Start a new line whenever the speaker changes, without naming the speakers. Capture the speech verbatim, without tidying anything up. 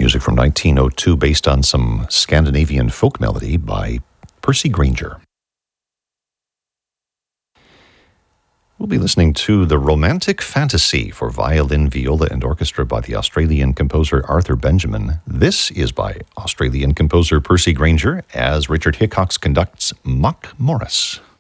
music from nineteen oh two based on some Scandinavian folk melody by Percy Grainger. We'll be listening to The Romantic Fantasy for violin, viola, and orchestra by the Australian composer Arthur Benjamin. This is by Australian composer Percy Grainger as Richard Hickox conducts Muck Morris.